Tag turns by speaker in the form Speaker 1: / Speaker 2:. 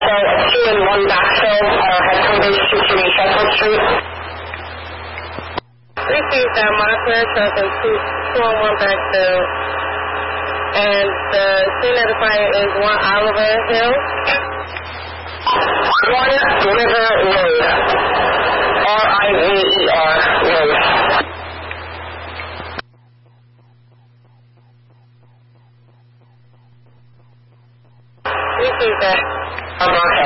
Speaker 1: also a 2-in-1 backfill has come base 220 Sheffield Street.
Speaker 2: Received that Montclair truck and 2-in-1 backfill. And the scene of the fire is 1 Oliver Hill.
Speaker 1: 1 River Road. R-I-V-E-R Road.
Speaker 2: Received that.